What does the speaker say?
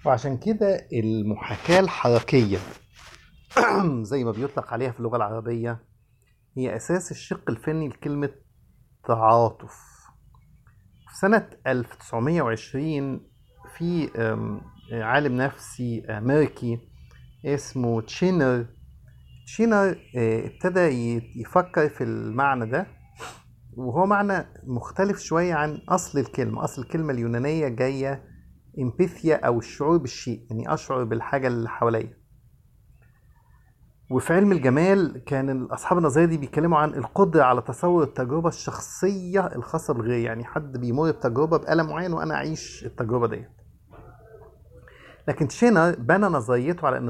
وعشان كده المحاكاة الحركية زي ما بيطلق عليها في اللغة العربية هي أساس الشق الفني لكلمة تعاطف. في سنة 1920 في عالم نفسي أمريكي اسمه تشينر ابتدى يفكر في المعنى ده، وهو معنى مختلف شوية عن أصل الكلمة. أصل الكلمة اليونانية جاية امباثيا أو الشعور بالشيء، يعني أشعر بالحاجة اللي حواليا. وفي علم الجمال كان أصحاب النظرية دي بيتكلموا عن القدرة على تصور التجربة الشخصية الخاصة بالغير، يعني حد بيمر بتجربة بألم معين وأنا أعيش التجربة دي. لكن شينر بنى نظريته على أن